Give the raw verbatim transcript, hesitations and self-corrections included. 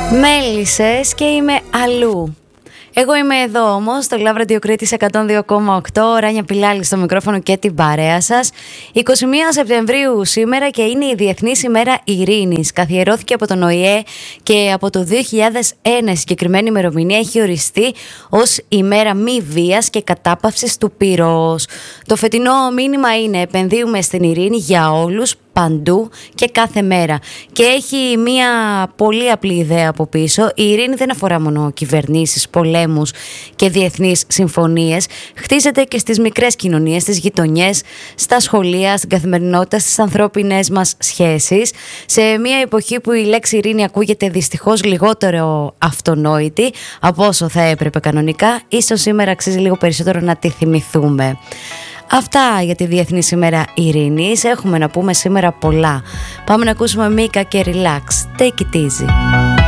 Μέλισσες και είμαι αλλού. Εγώ είμαι εδώ όμως, στο Love Radio Κρήτης εκατόν δύο κόμμα οκτώ, Ράνια Πιλάλη στο μικρόφωνο και την παρέα σας. εικοστή πρώτη Σεπτεμβρίου σήμερα και είναι η Διεθνής ημέρα Ειρήνης. Καθιερώθηκε από τον Ο Η Ε και από το δύο χιλιάδες ένα η συγκεκριμένη ημερομηνία έχει οριστεί ως ημέρα μη βίας και κατάπαυσης του πυρός. Το φετινό μήνυμα είναι: επενδύουμε στην ειρήνη για όλους, παντού και κάθε μέρα. Και έχει μία πολύ απλή ιδέα από πίσω. Η ειρήνη δεν αφορά μόνο κυβερνήσεις, πολέμους και διεθνείς συμφωνίες. Χτίζεται και στις μικρές κοινωνίες, στις γειτονιές, στα σχολεία, στην καθημερινότητα, στις ανθρώπινες μας σχέσεις. Σε μία εποχή που η λέξη ειρήνη ακούγεται δυστυχώς λιγότερο αυτονόητη από όσο θα έπρεπε κανονικά, ίσως σήμερα αξίζει λίγο περισσότερο να τη θυμηθούμε. Αυτά για τη Διεθνή ημέρα Ειρήνης. Έχουμε να πούμε σήμερα πολλά. Πάμε να ακούσουμε Μίκα και Relax. Take it easy.